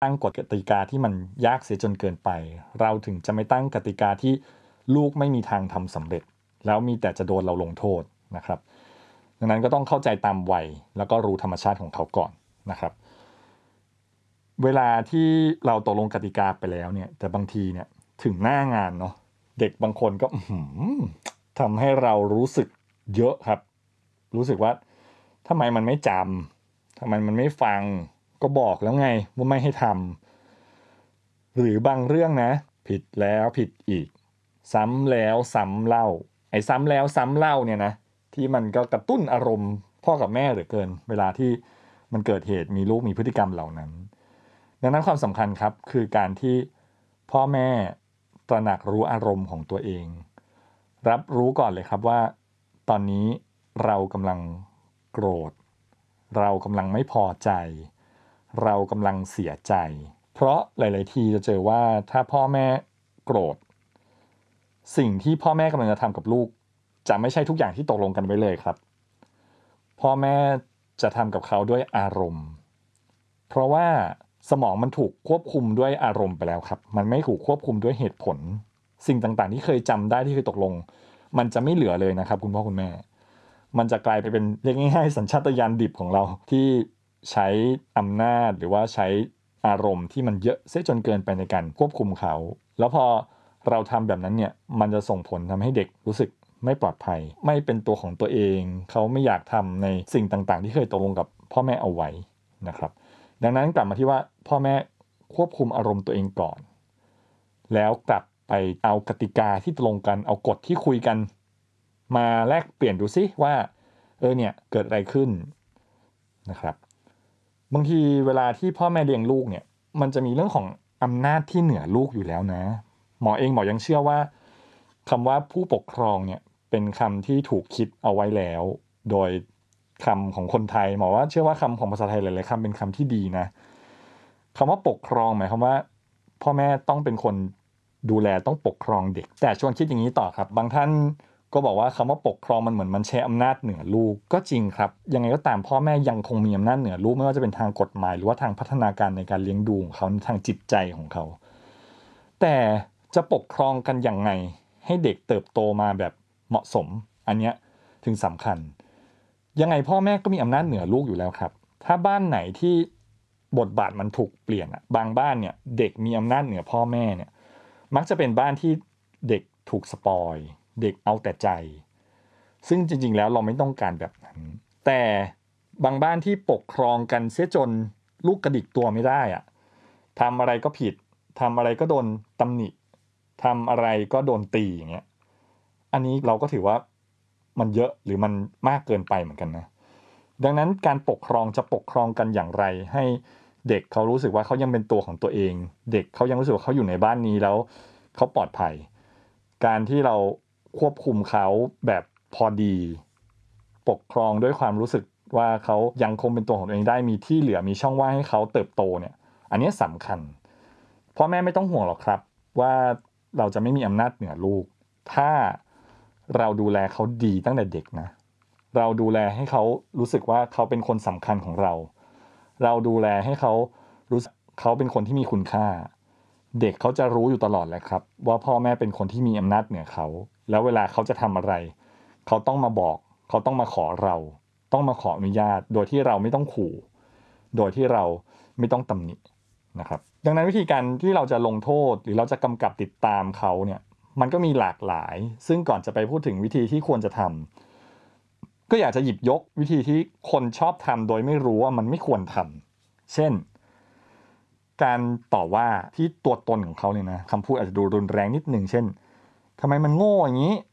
ตั้งกฎกติกาที่มันยากเสียจนเกินไปเราถึงจะไม่ตั้งกติกาที่ลูกไม่มีทางทำสำเร็จแล้วมีแต่จะโดนเราลงโทษนะครับดังนั้นก็ต้องเข้าใจตามวัยแล้วก็รู้ธรรมชาติของเขาก่อนนะครับเวลาที่เราตกลงกติกาไปแล้วเนี่ยแต่บางทีเนี่ยถึงหน้างานเนาะเด็กบางคนก็ทำให้เรารู้สึกเยอะครับรู้สึกว่าทำไมมันไม่จำทำไมมันไม่ฟังก็บอกแล้วไงว่าไม่ให้ทำหรือบางเรื่องนะผิดแล้วผิดอีกซ้ำแล้วซ้ำเล่าไอ้ซ้ำแล้วซ้ำเล่าเนี่ยนะที่มันก็กระตุ้นอารมณ์พ่อกับแม่เหลือเกินเวลาที่มันเกิดเหตุมีลูกมีพฤติกรรมเหล่านั้นดังนั้นความสำคัญครับคือการที่พ่อแม่ตระหนักรู้อารมณ์ของตัวเองรับรู้ก่อนเลยครับว่าตอนนี้เรากำลังโกรธเรากำลังไม่พอใจเรากำลังเสียใจเพราะหลายๆทีจะเจอว่าถ้าพ่อแม่โกรธสิ่งที่พ่อแม่กำลังจะทำกับลูกจะไม่ใช่ทุกอย่างที่ตกลงกันไว้เลยครับพ่อแม่จะทำกับเขาด้วยอารมณ์เพราะว่าสมองมันถูกควบคุมด้วยอารมณ์ไปแล้วครับมันไม่ถูกควบคุมด้วยเหตุผลสิ่งต่างๆที่เคยจำได้ที่เคยตกลงมันจะไม่เหลือเลยนะครับคุณพ่อคุณแม่มันจะกลายไปเป็นเรียกง่ายๆสัญชาตญาณดิบของเราที่ใช้อำนาจหรือว่าใช้อารมณ์ที่มันเยอะเสียจนเกินไปในการควบคุมเขาแล้วพอเราทำแบบนั้นเนี่ยมันจะส่งผลทำให้เด็กรู้สึกไม่ปลอดภัยไม่เป็นตัวของตัวเองเขาไม่อยากทำในสิ่งต่างๆที่เคยตกลงกับพ่อแม่เอาไว้นะครับดังนั้นกลับมาที่ว่าพ่อแม่ควบคุมอารมณ์ตัวเองก่อนแล้วกลับไปเอากติกาที่ตกลงกันเอากฎที่คุยกันมาแลกเปลี่ยนดูซิว่าเนี่ยเกิดอะไรขึ้นนะครับบางทีเวลาที่พ่อแม่เลี้ยงลูกเนี่ยมันจะมีเรื่องของอำนาจที่เหนือลูกอยู่แล้วนะหมอยังเชื่อว่าคำว่าผู้ปกครองเนี่ยเป็นคำที่ถูกคิดเอาไว้แล้วโดยคำของคนไทยหมอว่าเชื่อว่าคำของภาษาไทยหลายๆคำเป็นคำที่ดีนะคำว่าปกครองหมายความว่าพ่อแม่ต้องเป็นคนดูแลต้องปกครองเด็กแต่ชวนคิดอย่างนี้ต่อครับบางท่านก็บอกว่าคำว่าปกครองมันเหมือนมันใช้อำนาจเหนือลูกก็จริงครับยังไงก็ตามพ่อแม่ยังคงมีอำนาจเหนือลูกไม่ว่าจะเป็นทางกฎหมายหรือว่าทางพัฒนาการในการเลี้ยงดูของเขาทางจิตใจของเขาแต่จะปกครองกันยังไงให้เด็กเติบโตมาแบบเหมาะสมอันเนี้ยถึงสำคัญยังไงพ่อแม่ก็มีอำนาจเหนือลูกอยู่แล้วครับถ้าบ้านไหนที่บทบาทมันถูกเปลี่ยนอะบางบ้านเนี่ยเด็กมีอำนาจเหนือพ่อแม่เนี่ยมักจะเป็นบ้านที่เด็กถูกสปอยเด็กเอาแต่ใจซึ่งจริงๆแล้วเราไม่ต้องการแบบนั้นแต่บางบ้านที่ปกครองกันเสียจนลูกกระดิกตัวไม่ได้อะทำอะไรก็ผิดทำอะไรก็โดนตำหนิทำอะไรก็โดนตีอย่างเงี้ยอันนี้เราก็ถือว่ามันเยอะหรือมันมากเกินไปเหมือนกันนะดังนั้นการปกครองจะปกครองกันอย่างไรให้เด็กเขารู้สึกว่าเขายังเป็นตัวของตัวเองเด็กเขายังรู้สึกว่าเขาอยู่ในบ้านนี้แล้วเขาปลอดภัยการที่เราควบคุมเขาแบบพอดีปกครองด้วยความรู้สึกว่าเขายังคงเป็นตัวของตัวเองได้มีที่เหลือมีช่องว่างให้เขาเติบโตเนี่ยอันนี้สำคัญพ่อแม่ไม่ต้องห่วงหรอกครับว่าเราจะไม่มีอำนาจเหนือลูกถ้าเราดูแลเขาดีตั้งแต่เด็กนะเราดูแลให้เขารู้สึกว่าเขาเป็นคนสำคัญของเราเราดูแลให้เขารู้สึกเขาเป็นคนที่มีคุณค่าเด็กเขาจะรู้อยู่ตลอดแหละครับว่าพ่อแม่เป็นคนที่มีอำนาจเหนือเขาแล้วเวลาเขาจะทำอะไรเขาต้องมาบอกเขาต้องมาขอเราต้องมาขออนุญาตโดยที่เราไม่ต้องขู่โดยที่เราไม่ต้องตำหนินะครับดังนั้นวิธีการที่เราจะลงโทษหรือเราจะกำกับติดตามเขาเนี่ยมันก็มีหลากหลายซึ่งก่อนจะไปพูดถึงวิธีที่ควรจะทำก็อยากจะหยิบยกวิธีที่คนชอบทำโดยไม่รู้ว่ามันไม่ควรทำเช่นการต่อว่าที่ตัวตนของเขาเนี่ยนะคำพูดอาจจะดูรุนแรงนิดหนึ่งเช่นทำไมมันโง่อย่างนี้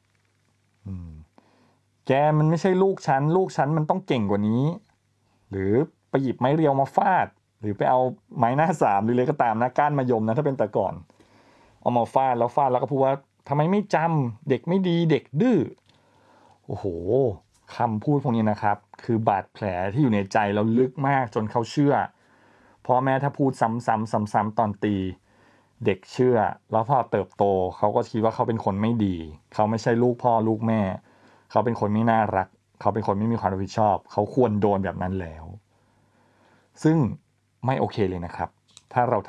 แกมันไม่ใช่ลูกฉันมันต้องเก่งกว่านี้หรือไปหยิบไม้เรียวมาฟาดหรือไปเอาไม้หน้าสามหรืออะไรก็ตามนะก้านมะยมนะถ้าเป็นแต่ก่อนเอามาฟาดแล้วก็พูดว่าทำไมไม่จำเด็กไม่ดีเด็กดื้อโอ้โหคำพูดพวกนี้นะครับคือบาดแผลที่อยู่ในใจเราลึกมากจนเขาเชื่อพ่อแม่ถ้าพูดซ้ำๆตอนตีเด็กเชื่อแล้วพอเติบโตเขาก็คิดว่าเขาเป็นคนไม่ดีเขาไม่ใช่ลูกพ่อลูกแม่เขาเป็นคนไม่น่ารักเขาเป็นคนไม่มีความรับผิดชอบเขาควรโดนแบบนั้นแล้วซึ่งไม่โอเคเลยนะครับถ้าเรา